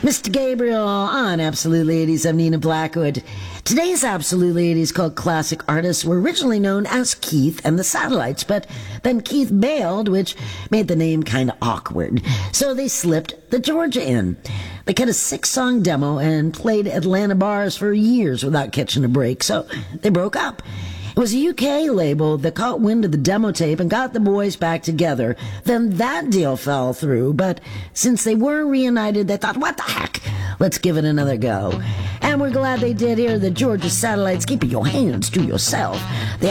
Mr. Gabriel on Absolutely 80s. I'm Nina Blackwood. Today's Absolutely 80s called Classic Artists were originally known as Keith and the Satellites, but then Keith bailed, which made the name kind of awkward. So they slipped the Georgia in. They cut a 6-song demo and played Atlanta bars for years without catching a break, so they broke up. It was a UK label that caught wind of the demo tape and got the boys back together. Then that deal fell through, but since they were reunited, they thought, what the heck? Let's give it another go. And we're glad they did. Here, the Georgia Satellites, keeping your hands to yourself. They